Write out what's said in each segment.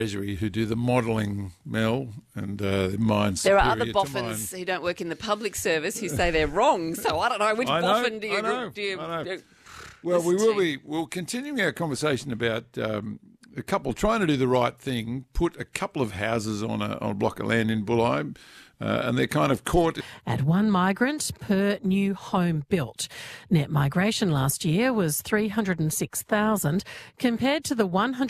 Treasury who do the modelling, Mel, and mine's There are superior other boffins who don't work in the public service who say they're wrong. So I don't know which boffin do you. Well, we'll continue our conversation about a couple trying to do the right thing, put a couple of houses on a block of land in Bulli, and they're kind of caught. At one migrant per new home built. Net migration last year was 306,000 compared to the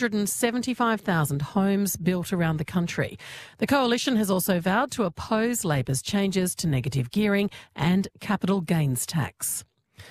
175,000 homes built around the country. The Coalition has also vowed to oppose Labor's changes to negative gearing and capital gains tax.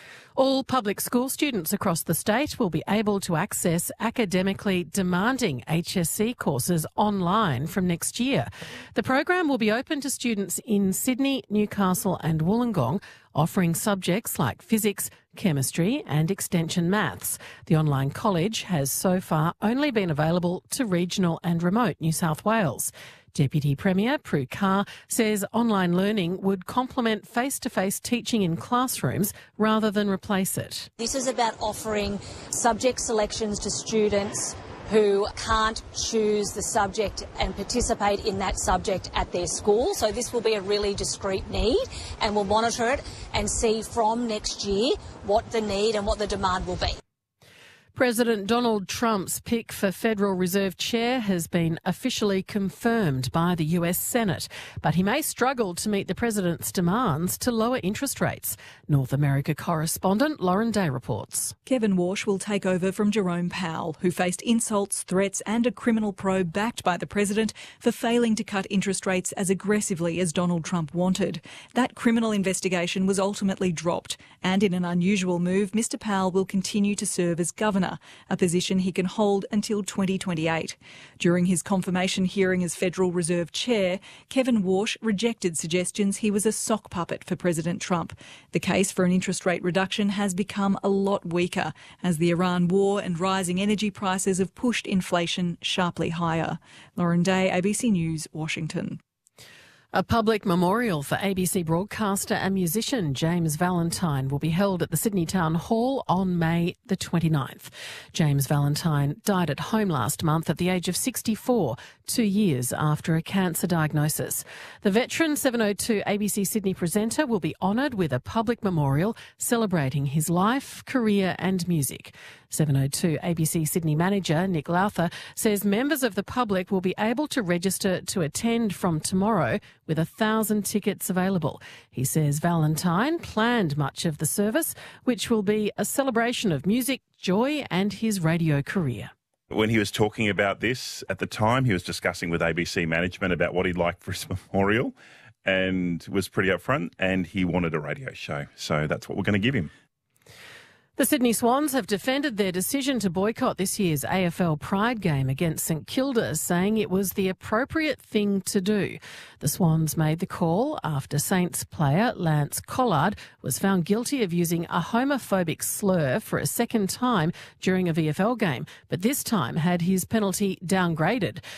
All public school students across the state will be able to access academically demanding HSC courses online from next year. The program will be open to students in Sydney, Newcastle and Wollongong, offering subjects like physics, chemistry and extension maths. The online college has so far only been available to regional and remote New South Wales. Deputy Premier Prue Car says online learning would complement face-to-face teaching in classrooms rather than replace it. This is about offering subject selections to students who can't choose the subject and participate in that subject at their school. So this will be a really discrete need, and we'll monitor it and see from next year what the need and what the demand will be. President Donald Trump's pick for Federal Reserve Chair has been officially confirmed by the US Senate, but he may struggle to meet the president's demands to lower interest rates. North America correspondent Lauren Day reports. Kevin Warsh will take over from Jerome Powell, who faced insults, threats and a criminal probe backed by the president for failing to cut interest rates as aggressively as Donald Trump wanted. That criminal investigation was ultimately dropped, and in an unusual move, Mr Powell will continue to serve as governor, a position he can hold until 2028. During his confirmation hearing as Federal Reserve Chair, Kevin Warsh rejected suggestions he was a sock puppet for President Trump. The case for an interest rate reduction has become a lot weaker as the Iran war and rising energy prices have pushed inflation sharply higher. Lauren Day, ABC News, Washington. A public memorial for ABC broadcaster and musician James Valentine will be held at the Sydney Town Hall on May the 29th. James Valentine died at home last month at the age of 64, 2 years after a cancer diagnosis. The veteran 702 ABC Sydney presenter will be honoured with a public memorial celebrating his life, career and music. 702 ABC Sydney manager Nick Lowther says members of the public will be able to register to attend from tomorrow with 1,000 tickets available. He says Valentine planned much of the service, which will be a celebration of music, joy and his radio career. When he was talking about this at the time, he was discussing with ABC management about what he'd like for his memorial and was pretty upfront, and he wanted a radio show. So that's what we're going to give him. The Sydney Swans have defended their decision to boycott this year's AFL Pride game against St Kilda, saying it was the appropriate thing to do. The Swans made the call after Saints player Lance Collard was found guilty of using a homophobic slur for a second time during a VFL game, but this time had his penalty downgraded.